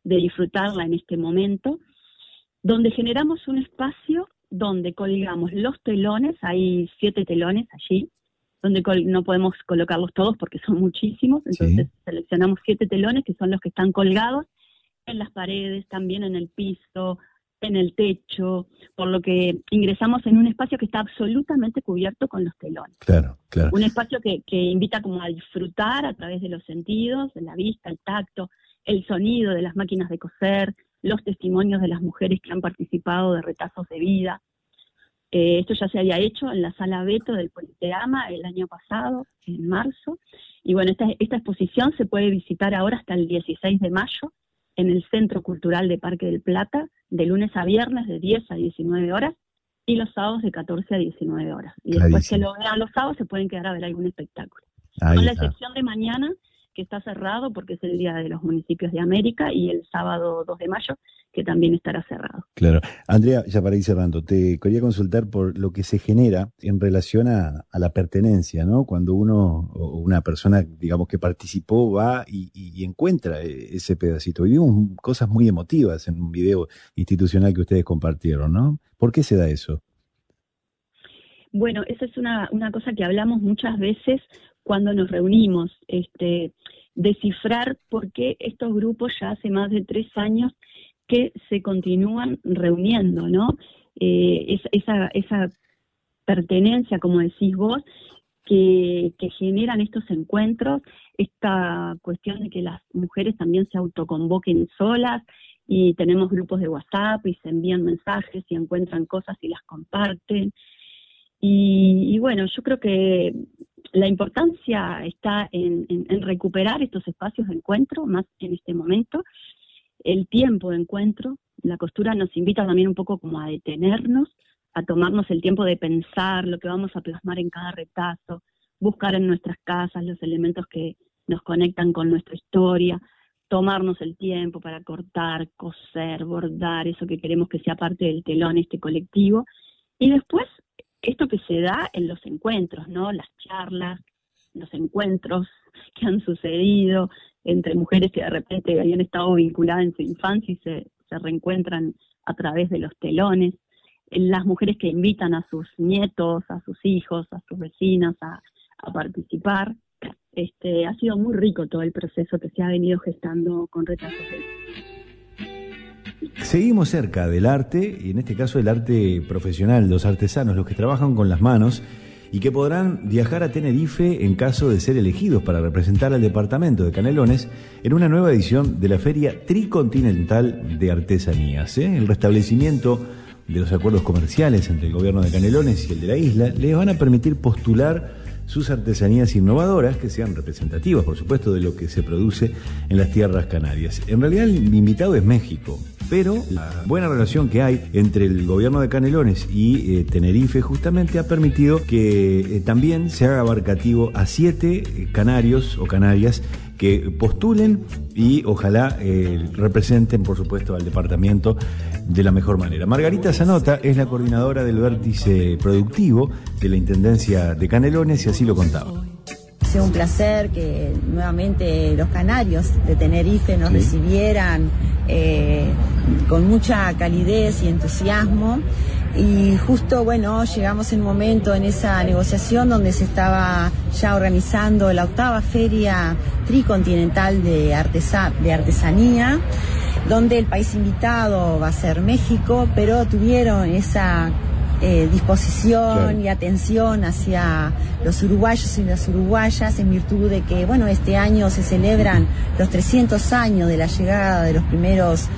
de disfrutarla en este momento, donde generamos un espacio donde colgamos los telones, hay 7 telones allí, donde no podemos colocarlos todos porque son muchísimos, entonces seleccionamos 7 telones que son los que están colgados en las paredes, también en el piso, en el techo, por lo que ingresamos en un espacio que está absolutamente cubierto con los telones. Claro, claro. Un espacio que invita como a disfrutar a través de los sentidos, de la vista, el tacto, el sonido de las máquinas de coser, los testimonios de las mujeres que han participado de retazos de vida. Esto ya se había hecho en la sala Beto del Politeama el año pasado, en marzo, y bueno, esta exposición se puede visitar ahora hasta el 16 de mayo en el Centro Cultural de Parque del Plata, de lunes a viernes de 10 a 19 horas, y los sábados de 14 a 19 horas. Y después que lo vean los sábados se pueden quedar a ver algún espectáculo. Con la excepción de mañana, que está cerrado porque es el Día de los Municipios de América, y el sábado 2 de mayo, que también estará cerrado. Claro. Andrea, ya para ir cerrando, te quería consultar por lo que se genera en relación a la pertenencia, ¿no? Cuando uno o una persona, digamos, que participó va y encuentra ese pedacito. Vivimos cosas muy emotivas en un video institucional que ustedes compartieron, ¿no? ¿Por qué se da eso? Bueno, esa es una cosa que hablamos muchas veces cuando nos reunimos, descifrar por qué estos grupos ya hace más de 3 años que se continúan reuniendo, ¿no? Esa pertenencia, como decís vos, que generan estos encuentros, esta cuestión de que las mujeres también se autoconvoquen solas, y tenemos grupos de WhatsApp y se envían mensajes y encuentran cosas y las comparten. Y bueno, yo creo que la importancia está en recuperar estos espacios de encuentro, más en este momento, el tiempo de encuentro. La costura nos invita también un poco como a detenernos, a tomarnos el tiempo de pensar lo que vamos a plasmar en cada retazo, buscar en nuestras casas los elementos que nos conectan con nuestra historia, tomarnos el tiempo para cortar, coser, bordar, eso que queremos que sea parte del telón, este colectivo, y después esto que se da en los encuentros, ¿no? Las charlas, los encuentros que han sucedido entre mujeres que de repente habían estado vinculadas en su infancia y se reencuentran a través de los telones, las mujeres que invitan a sus nietos, a sus hijos, a sus vecinas a participar. Ha sido muy rico todo el proceso que se ha venido gestando con Retazos de Vida. Seguimos cerca del arte, y en este caso el arte profesional, los artesanos, los que trabajan con las manos y que podrán viajar a Tenerife en caso de ser elegidos para representar al departamento de Canelones en una nueva edición de la Feria Tricontinental de Artesanías. El restablecimiento de los acuerdos comerciales entre el gobierno de Canelones y el de la isla les van a permitir postular sus artesanías innovadoras, que sean representativas, por supuesto, de lo que se produce en las tierras canarias. En realidad el invitado es México, pero la buena relación que hay entre el gobierno de Canelones y Tenerife justamente ha permitido que también se haga abarcativo a 7 canarios o canarias que postulen y ojalá representen, por supuesto, al departamento de la mejor manera. Margarita Zanota es la coordinadora del vértice productivo de la Intendencia de Canelones y así lo contaba. Ha sido un placer que nuevamente los canarios de Tenerife nos recibieran con mucha calidez y entusiasmo. Y justo, bueno, llegamos en un momento en esa negociación donde se estaba ya organizando la 8ª Feria Tricontinental de Artesanía, donde el país invitado va a ser México, pero tuvieron esa disposición y atención hacia los uruguayos y las uruguayas en virtud de que, bueno, este año se celebran los 300 años de la llegada de los primeros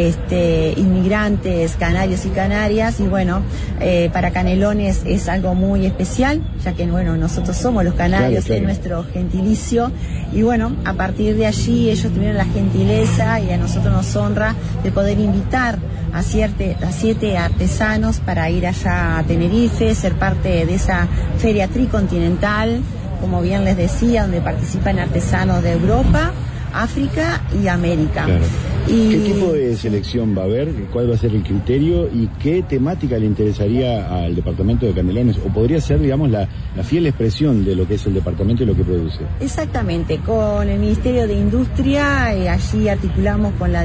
inmigrantes canarios y canarias, y bueno, para Canelones es algo muy especial, ya que, bueno, nosotros somos los canarios de nuestro gentilicio, y bueno, a partir de allí ellos tuvieron la gentileza y a nosotros nos honra de poder invitar a 7 artesanos para ir allá a Tenerife, ser parte de esa feria tricontinental, como bien les decía, donde participan artesanos de Europa, África y América. Claro. Y... ¿Qué tipo de selección va a haber? ¿Cuál va a ser el criterio? ¿Y qué temática le interesaría al departamento de Canelones? ¿O podría ser, digamos, la fiel expresión de lo que es el departamento y lo que produce? Exactamente, con el Ministerio de Industria, allí articulamos con la